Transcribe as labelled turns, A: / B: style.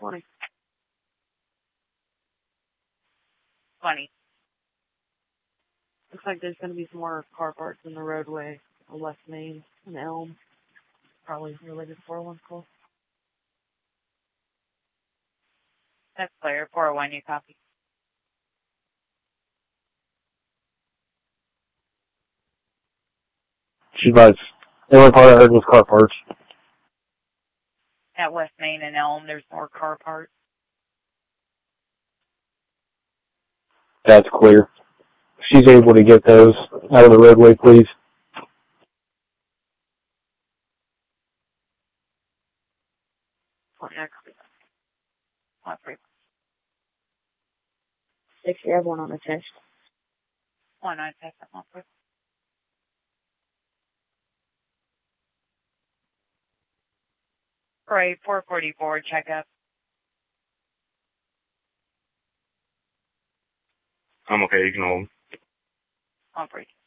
A: 20.
B: 20.
A: Looks like there's going to be some more car parts in the roadway on West Main and Elm. Probably related to 401 call.
B: That's clear. 401, you copy.
C: She's like, the only part I heard was car parts.
B: At West Main and Elm, there's more car parts.
C: That's clear. She's able to get those out of the roadway, please.
A: Yeah, copy.
B: 1-3.
A: 6, you have one on the text.
B: 1-9, text at 1-3. Right, 444, check up.
D: I'm okay, you can hold.
B: 1-3.